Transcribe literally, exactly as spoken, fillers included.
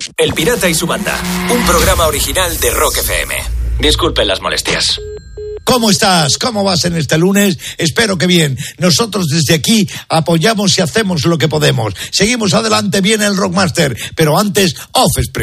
El Pirata y su banda, un programa original de Rock F M. Disculpen las molestias. ¿Cómo estás? ¿Cómo vas en este lunes? Espero que bien. Nosotros desde aquí apoyamos y hacemos lo que podemos. Seguimos adelante, viene el Rockmaster, pero antes, Offspring.